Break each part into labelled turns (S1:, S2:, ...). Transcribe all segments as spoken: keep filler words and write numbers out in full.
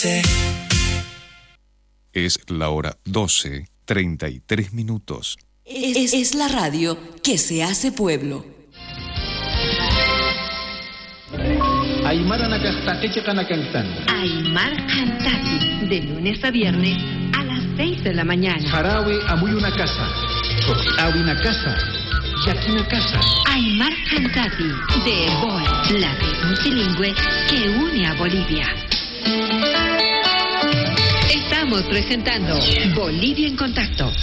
S1: Es la hora doce, treinta y tres minutos.
S2: Es, es la radio que se hace pueblo.
S3: Aymara Nakastateche Kanakantán.
S4: Aymar Hantati, de lunes a viernes a las seis de la mañana.
S3: Jarawe Amuy una casa. Awi una casa. Yaki una casa.
S4: Aymar Hantati, de Bol, la red multilingüe que une a Bolivia. Estamos presentando Bolivia en Contacto.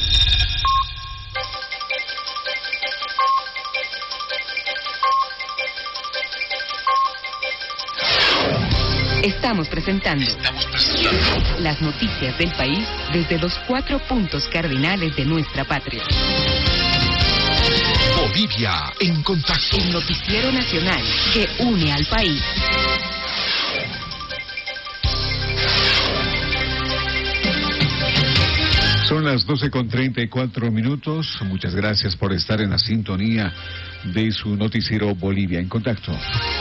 S4: Estamos presentando las noticias del país desde los cuatro puntos cardinales de nuestra patria.
S5: Bolivia en Contacto.
S4: El noticiero nacional que une al país.
S6: Son las doce con treinta y cuatro minutos. Muchas gracias por estar en la sintonía de su noticiero Bolivia en Contacto.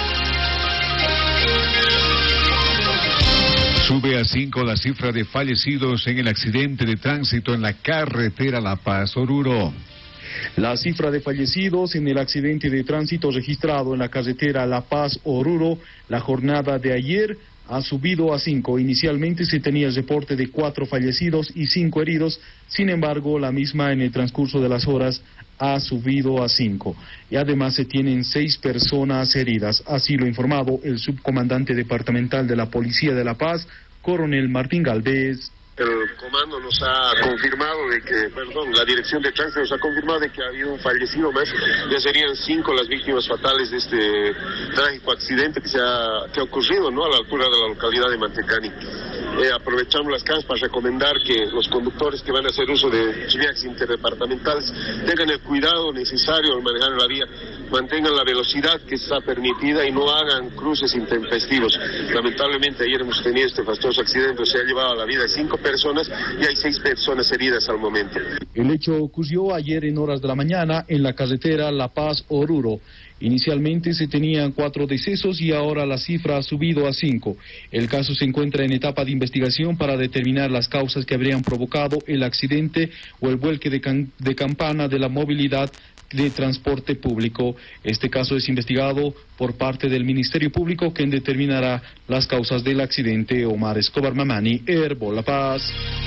S6: Sube a cinco la cifra de fallecidos en el accidente de tránsito en la carretera La Paz-Oruro.
S7: La cifra de fallecidos en el accidente de tránsito registrado en la carretera La Paz-Oruro la jornada de ayer ha subido a cinco. Inicialmente se tenía el reporte de cuatro fallecidos y cinco heridos, sin embargo la misma en el transcurso de las horas ha subido a cinco. Y además se tienen seis personas heridas, así lo ha informado el subcomandante departamental de la Policía de La Paz, coronel Martín Galvez.
S8: El comando nos ha confirmado de que, perdón, la dirección de tránsito nos ha confirmado de que ha habido un fallecido más. Ya serían cinco las víctimas fatales de este trágico accidente que se ha, que ha ocurrido, ¿no?, a la altura de la localidad de Mantecani. Eh, aprovechamos las casas para recomendar que los conductores que van a hacer uso de viajes interdepartamentales tengan el cuidado necesario al manejar la vía, mantengan la velocidad que está permitida y no hagan cruces intempestivos. Lamentablemente ayer hemos tenido este fastuoso accidente, se ha llevado la vida de cinco personas y hay seis personas heridas al momento.
S7: El hecho ocurrió ayer en horas de la mañana en la carretera La Paz-Oruro. Inicialmente se tenían cuatro decesos y ahora la cifra ha subido a cinco. El caso se encuentra en etapa de investigación para determinar las causas que habrían provocado el accidente o el vuelque de, can- de campana de la movilidad de transporte público. Este caso es investigado por parte del Ministerio Público, quien determinará las causas del accidente. Omar Escobar Mamani, Herbo La Paz.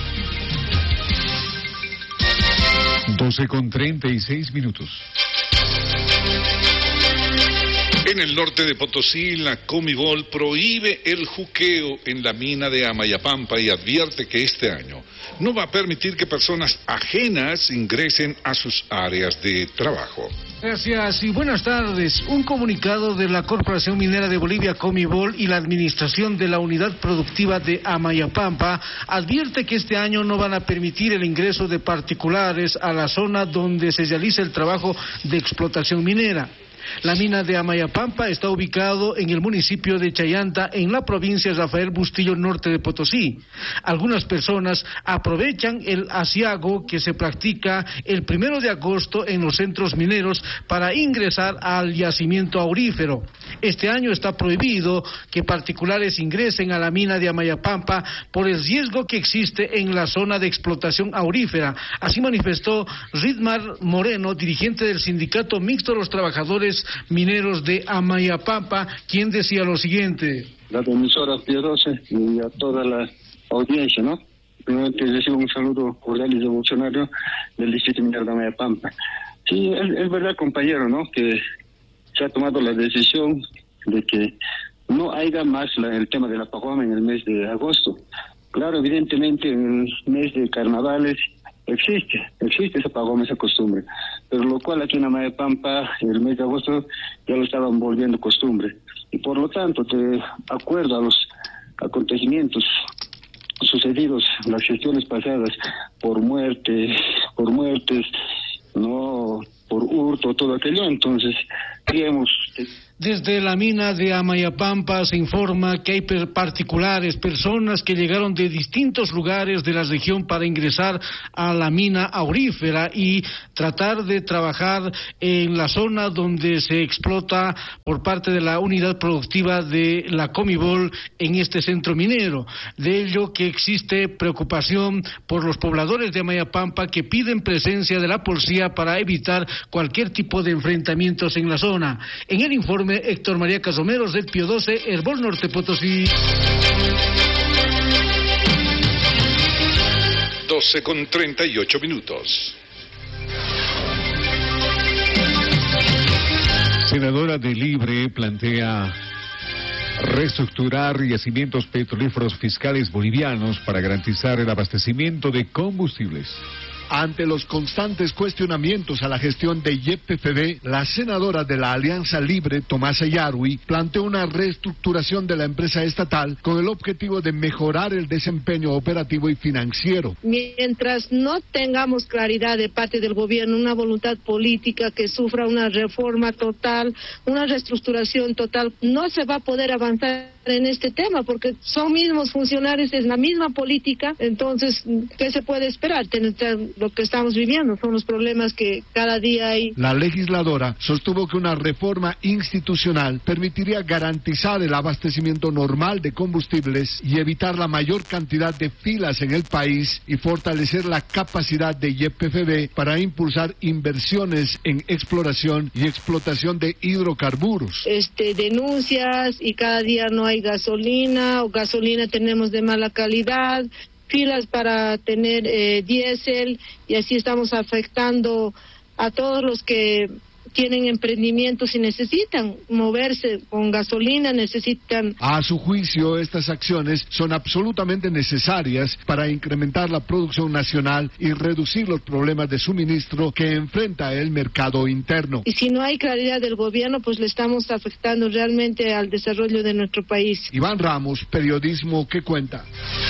S6: doce con treinta y seis minutos.
S9: En el norte de Potosí, la Comibol prohíbe el juqueo en la mina de Amayapampa y advierte que este año no va a permitir que personas ajenas ingresen a sus áreas de trabajo.
S10: Gracias y buenas tardes. Un comunicado de la Corporación Minera de Bolivia, Comibol, y la Administración de la Unidad Productiva de Amayapampa advierte que este año no van a permitir el ingreso de particulares a la zona donde se realiza el trabajo de explotación minera. La mina de Amayapampa está ubicado en el municipio de Chayanta, en la provincia de Rafael Bustillo, norte de Potosí. Algunas personas aprovechan el aciago que se practica el primero de agosto en los centros mineros para ingresar al yacimiento aurífero. Este año está prohibido que particulares ingresen a la mina de Amayapampa por el riesgo que existe en la zona de explotación aurífera. Así manifestó Ridmar Moreno, dirigente del Sindicato Mixto de los Trabajadores Mineros de Amayapampa, quien decía lo siguiente.
S11: La emisora Piedrosa y a toda la audiencia, ¿no? Primero te recibo un saludo cordial y revolucionario del Distrito Minero de Amayapampa. Sí, es, es verdad, compañero, ¿no?, que se ha tomado la decisión de que no haya más la, el tema de la pagoma en el mes de agosto. Claro, evidentemente en el mes de carnavales existe, existe esa pagoma, esa costumbre, pero lo cual aquí en Amayapampa el mes de agosto ya lo estaban volviendo costumbre, y por lo tanto, de acuerdo a los acontecimientos sucedidos en las gestiones pasadas, por muertes, por muertes, no por hurto, todo aquello, entonces creemos
S10: Desde la mina de Amayapampa se informa que hay particulares, personas que llegaron de distintos lugares de la región para ingresar a la mina aurífera y tratar de trabajar en la zona donde se explota por parte de la unidad productiva de la Comibol en este centro minero. De ello que existe preocupación por los pobladores de Amayapampa que piden presencia de la policía para evitar cualquier tipo de enfrentamientos en la zona. En el informe, Héctor María Casomero, Red Pío doce, Herbol Norte Potosí.
S9: doce con treinta y ocho minutos.
S6: Senadora de Libre plantea reestructurar yacimientos petrolíferos fiscales bolivianos para garantizar el abastecimiento de combustibles.
S12: Ante los constantes cuestionamientos a la gestión de Y P F B, la senadora de la Alianza Libre, Tomasa Yarwi, planteó una reestructuración de la empresa estatal con el objetivo de mejorar el desempeño operativo y financiero.
S13: Mientras no tengamos claridad de parte del gobierno, una voluntad política que sufra una reforma total, una reestructuración total, no se va a poder avanzar en este tema, porque son mismos funcionarios, es la misma política. Entonces, ¿qué se puede esperar? Lo que estamos viviendo son los problemas que cada día hay.
S12: La legisladora sostuvo que una reforma institucional permitiría garantizar el abastecimiento normal de combustibles y evitar la mayor cantidad de filas en el país y fortalecer la capacidad de Y P F B para impulsar inversiones en exploración y explotación de hidrocarburos.
S13: Este, denuncias y cada día no hay gasolina o gasolina tenemos de mala calidad, filas para tener eh, diésel, y así estamos afectando a todos los que tienen emprendimientos y necesitan moverse con gasolina, necesitan...
S12: A su juicio, estas acciones son absolutamente necesarias para incrementar la producción nacional y reducir los problemas de suministro que enfrenta el mercado interno.
S13: Y si no hay claridad del gobierno, pues le estamos afectando realmente al desarrollo de nuestro país.
S12: Iván Ramos, Periodismo que Cuenta.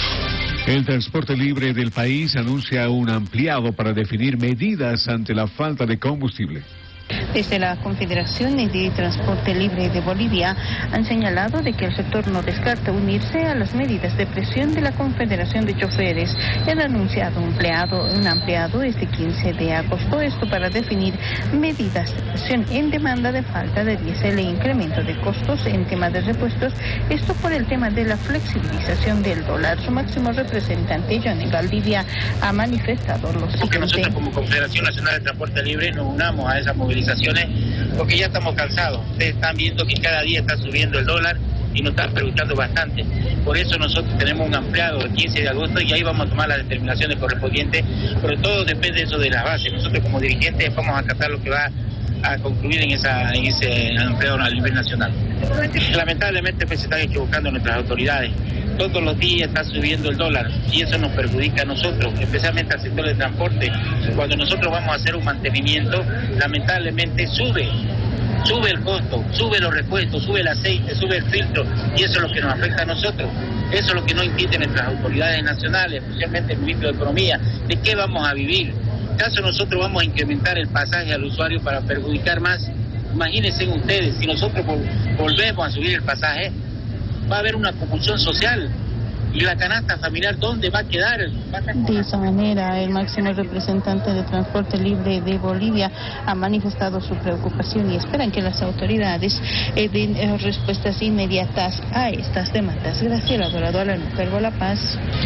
S6: El transporte libre del país anuncia un ampliado para definir medidas ante la falta de combustible.
S14: Desde la Confederación de Transporte Libre de Bolivia han señalado de que el sector no descarta unirse a las medidas de presión de la Confederación de Choferes. Han anunciado un ampliado, un ampliado este quince de agosto, esto para definir medidas de presión en demanda de falta de diésel e incremento de costos en tema de repuestos, esto por el tema de la flexibilización del dólar. Su máximo representante, Johnny Valdivia, ha manifestado lo siguiente.
S15: Que nosotros como Confederación Nacional de Transporte Libre nos unamos a esa movilización porque ya estamos cansados. Ustedes están viendo que cada día está subiendo el dólar y nos está perjudicando bastante. Por eso nosotros tenemos un ampliado el quince de agosto y ahí vamos a tomar las determinaciones correspondientes, pero todo depende de eso de las bases. Nosotros como dirigentes vamos a acatar lo que va a concluir en, esa, en ese ampliado a nivel nacional. Lamentablemente pues, se están equivocando nuestras autoridades. Todos los días está subiendo el dólar y eso nos perjudica a nosotros, especialmente al sector de transporte. Cuando nosotros vamos a hacer un mantenimiento, lamentablemente sube, sube el costo, sube los repuestos, sube el aceite, sube el filtro, y eso es lo que nos afecta a nosotros. Eso es lo que no entienden nuestras autoridades nacionales, especialmente el ministro de Economía. ¿De qué vamos a vivir? ¿Acaso nosotros vamos a incrementar el pasaje al usuario para perjudicar más? Imagínense ustedes, si nosotros volvemos a subir el pasaje, va a haber una convulsión social. ¿Y la canasta familiar dónde va a quedar?
S14: De esa manera, el máximo representante de Transporte Libre de Bolivia ha manifestado su preocupación y esperan que las autoridades eh, den eh, respuestas inmediatas a estas demandas. Graciela Dorado, a la Nuperbo La Paz.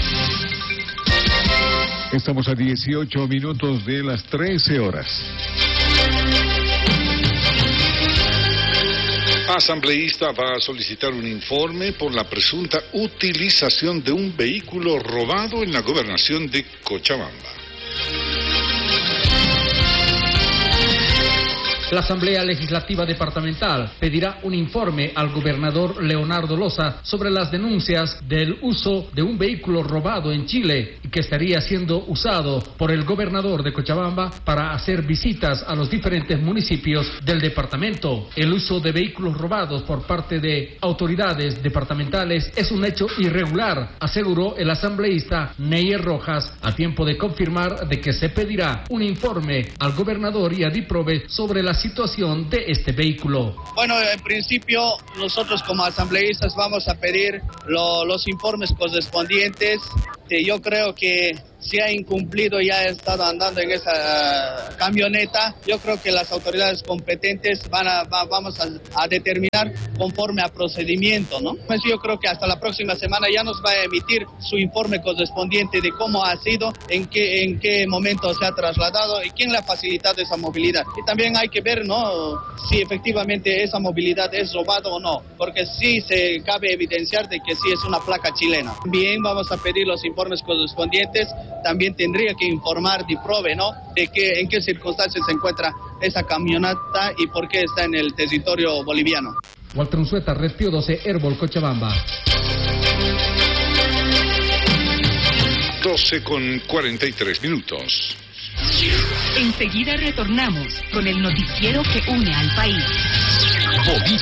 S6: Estamos a dieciocho minutos de las trece horas.
S9: Asambleísta va a solicitar un informe por la presunta utilización de un vehículo robado en la gobernación de Cochabamba.
S16: La Asamblea Legislativa Departamental pedirá un informe al gobernador Leonardo Loza sobre las denuncias del uso de un vehículo robado en Chile y que estaría siendo usado por el gobernador de Cochabamba para hacer visitas a los diferentes municipios del departamento. El uso de vehículos robados por parte de autoridades departamentales es un hecho irregular, aseguró el asambleísta Neyer Rojas, a tiempo de confirmar de que se pedirá un informe al gobernador y a DIPROVE sobre las la situación de este vehículo.
S17: Bueno, en principio nosotros como asambleístas vamos a pedir lo, los informes correspondientes. Yo creo que si ha incumplido y ha estado andando en esa uh, camioneta, yo creo que las autoridades competentes van a, va, vamos a, a determinar conforme a procedimiento, ¿no? Pues yo creo que hasta la próxima semana ya nos va a emitir su informe correspondiente de cómo ha sido, en qué, en qué momento se ha trasladado y quién le ha facilitado esa movilidad. Y también hay que ver, ¿no?, si efectivamente esa movilidad es robada o no, porque sí se cabe evidenciar de que sí es una placa chilena. Bien, vamos a pedir los informes correspondientes. También tendría que informar DIPROVE, ¿no?, de que, en qué circunstancias se encuentra esa camioneta y por qué está en el territorio boliviano.
S16: Walter Unzueta, Red Pío doce, Herbol, Cochabamba.
S9: doce con cuarenta y tres minutos.
S4: Enseguida retornamos con el noticiero que une al país.
S5: Bolivia.